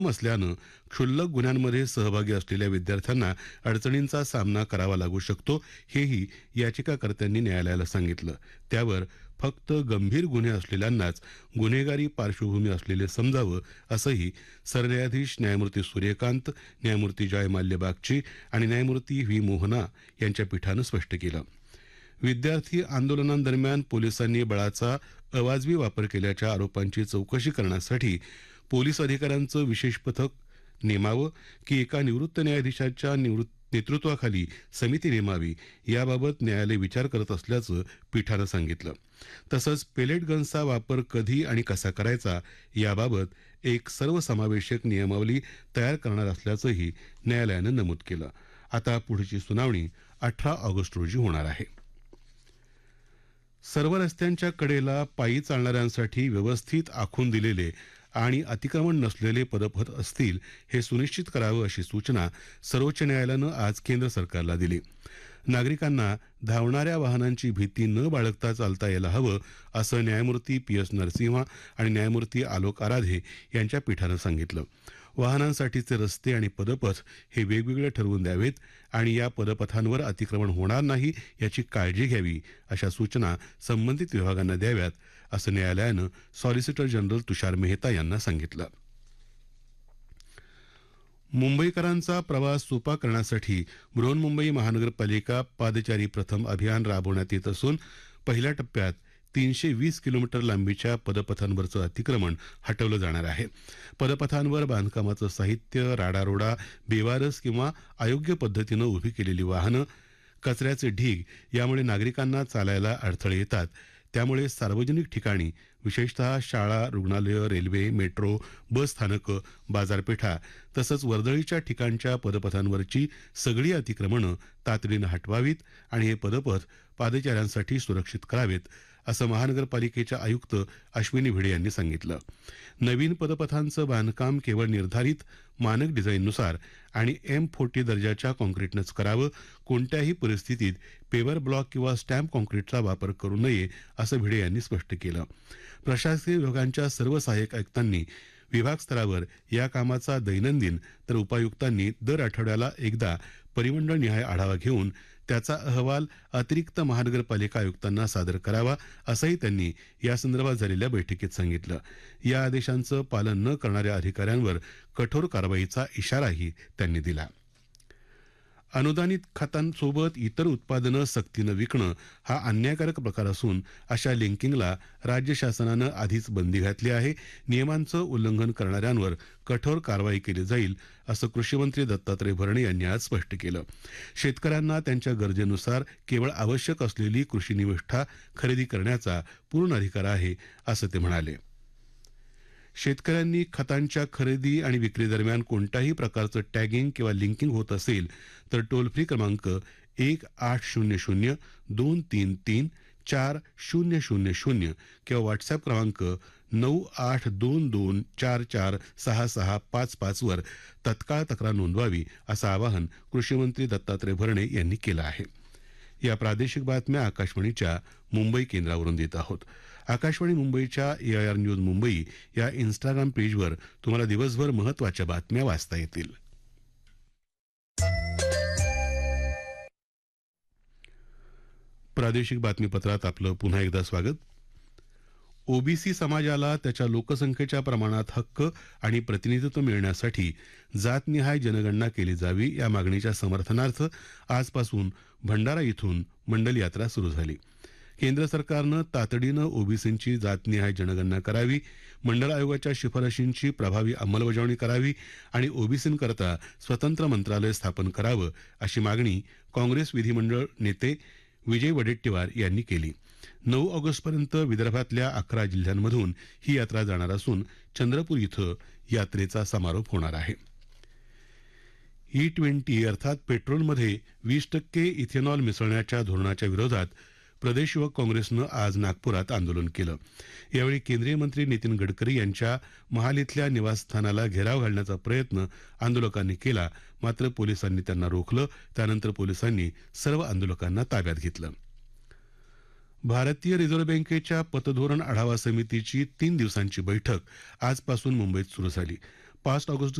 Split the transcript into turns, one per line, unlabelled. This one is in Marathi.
असल्यानं क्षुल्लक गुन्ह्यांमध्ये सहभागी असलेल्या विद्यार्थ्यांना अडचणींचा सामना करावा लागू शकतो, हेही याचिकाकर्त्यांनी न्यायालयाला सांगितलं. त्यावर फक्त गंभीर गुन्हे असलेल्यांनाच गुन्हेगारी पार्श्वभूमी असलेले समजावं, असंही सरन्यायाधीश न्यायमूर्ती सूर्यकांत, न्यायमूर्ती जॉय माल्य बागची आणि न्यायमूर्ती व्ही मोहना यांच्या पीठानं स्पष्ट केलं. विद्यार्थी आंदोलनांदरम्यान पोलिसांनी बळाचा अवाजवी वापर केल्याच्या आरोपांची चौकशी करण्यासाठी पोलीस अधिकाऱ्यांचं विशेष पथक नेमावं की एका निवृत्त न्यायाधीशाच्या नेतृत्वाखाली समिती नेमावी, याबाबत न्यायालय विचार करत असल्याचं पीठानं सांगितलं. तसंच पेलेट गन्सचा वापर कधी आणि कसा करायचा, याबाबत एक सर्वसमावेशक नियमावली तयार करणार असल्याचंही न्यायालयानं नमूद केलं. आता पुढची सुनावणी 18 ऑगस्ट रोजी होणार आहे. सर्व रस्त्यांच्या कडेला पायी चालणाऱ्यांसाठी व्यवस्थित आखून दिलेले आणि अतिक्रमण नसलेले पदपथ असतील, हे सुनिश्चित करावं, अशी सूचना सर्वोच्च न्यायालयानं आज केंद्र सरकारला दिली. नागरिकांना धावणाऱ्या वाहनांची भीती न बाळगता चालता यायला हवं, असं न्यायमूर्ती पी एस नरसिंहा आणि न्यायमूर्ती आलोक आराधे यांच्या पीठानं सांगितलं. वाहनांसाठीचे रस्ते आणि पदपथ हे वेगवेगळे ठरवून द्यावेत आणि या पदपथांवर अतिक्रमण होणार नाही याची काळजी घ्यावी, अशा सूचना संबंधित विभागांना द्याव्यात, असं न्यायालयानं सॉलिसिटर जनरल तुषार मेहता यांना सांगितलं. मुंबईकरांचा प्रवास सोपा करण्यासाठी बृहन्मुंबई महानगरपालिका पादचारी प्रथम अभियान राबवण्यात येत असून पहिल्या टप्प्यात 320 किलोमीटर लांबीच्या पदपथांवरचं अतिक्रमण हटवलं जाणार आहे. पदपथांवर बांधकामाचं साहित्य, राडारोडा, बेवारस किंवा अयोग्य पद्धतीनं उभी केलेली वाहनं, कचऱ्याचे ढीग यामुळे नागरिकांना चालायला अडथळे येतात. त्यामुळे सार्वजनिक ठिकाणी, विशेषतः शाळा, रुग्णालयं, रेल्वे, मेट्रो, बस स्थानकं, बाजारपेठा तसंच वर्दळीच्या ठिकाणच्या पदपथांवरची सगळी अतिक्रमणं तातडीनं हटवावीत आणि हे पदपथ पादचाऱ्यांसाठी सुरक्षित करावेत, असं महानगरपालिकेच्या आयुक्त अश्विनी भिडे यांनी सांगितलं. नवीन पदपथांचं बांधकाम केवळ निर्धारित मानक डिझाईननुसार आणि M40 दर्जाच्या काँक्रीटनंच करावं. कोणत्याही परिस्थितीत पेवर ब्लॉक किंवा स्टॅम्प काँक्रीटचा वापर करू नये, असं भिडे यांनी स्पष्ट केलं. प्रशासकीय विभागांच्या सर्व सहाय्यक आयुक्तांनी विभाग स्तरावर या कामाचा दैनंदिन तर उपायुक्तांनी दर आठवड्याला एकदा परिमंडळ निहाय आढावा घेऊन त्याचा अहवाल अतिरिक्त महानगरपालिका आयुक्तांना सादर करावा, असंही त्यांनी यासंदर्भात झालेल्या बैठकीत सांगितलं. या आदेशांचं पालन न करणाऱ्या अधिकाऱ्यांवर कठोर कारवाईचा इशाराही त्यांनी दिला. अनुदानित खतांसोबत इतर उत्पादनं सक्तीनं विकणं हा अन्यायकारक प्रकार असून अशा लिंकिंगला राज्य शासनानं आधीच बंदी घातली आहे. नियमांचं उल्लंघन करणाऱ्यांवर कठोर कारवाई केली जाईल, असं कृषीमंत्री दत्तात्रय भरणे यांनी आज स्पष्ट केलं. शेतकऱ्यांना त्यांच्या गरजेनुसार केवळ आवश्यक असलेली कृषी निविष्ठा खरेदी करण्याचा पूर्ण अधिकार आहे, असं ते म्हणाले. शेतकऱ्यांनी खतांच्या खरेदी आणि विक्री दरम्यान कोणत्याही प्रकारचं टॅगिंग किंवा लिंकिंग होत असेल तर टोल फ्री क्रमांक 1800-233-4000 किंवा व्हॉट्सअप क्रमांक 9822446655 वर तत्काळ तक्रार नोंदवावी, असं आवाहन कृषीमंत्री दत्तात्रय भरणे यांनी केलं आहे. या प्रादेशिक बातम्या आकाशवाणीच्या मुंबई केंद्रावरून देत आहोत. आकाशवाणी मुंबईच्या AIR न्यूज मुंबई या इन्स्टाग्राम पेजवर तुम्हाला दिवसभर महत्त्वाच्या बातम्या वाचता येतील. प्रादेशिक बातमीपत्रात आपलं पुन्हा एकदा स्वागत. ओबीसी समाजाला त्याच्या लोकसंख्येच्या प्रमाणात हक्क आणि प्रतिनिधित्व मिळण्यासाठी जातनिहाय जनगणना केली जावी, या मागणीच्या समर्थनार्थ आजपासून भंडारा इथून मंडल यात्रा सुरू झाली. केंद्र सरकारनं तातडीनं ओबीसींची जातनिहाय जनगणना करावी, मंडळ आयोगाच्या शिफारशींची प्रभावी अंमलबजावणी करावी आणि ओबीसींकरता स्वतंत्र मंत्रालय स्थापन करावं, अशी मागणी काँग्रेस विधिमंडळ नेते विजय वडेट्टीवार यांनी केली. 9 ऑगस्टपर्यंत विदर्भातल्या 11 जिल्ह्यांमधून ही यात्रा जाणार असून चंद्रपूर इथं यात्रेचा समारोप होणार आहे. E20 अर्थात पेट्रोलमध्ये 20% इथेनॉल मिसळण्याच्या धोरणाच्या विरोधात प्रदेश युवक काँग्रेसनं आज नागपुरात आंदोलन केलं. यावेळी केंद्रीय मंत्री नितीन गडकरी यांच्या महाल इथल्या निवासस्थानाला घेराव घालण्याचा प्रयत्न आंदोलकांनी केला, मात्र पोलिसांनी त्यांना रोखलं. त्यानंतर पोलिसांनी सर्व आंदोलकांना ताब्यात घेतलं. भारतीय रिझर्व्ह बँकेच्या पतधोरण आढावा समितीची 3 दिवसांची बैठक आजपासून मुंबईत सुरू झाली. 5 ऑगस्ट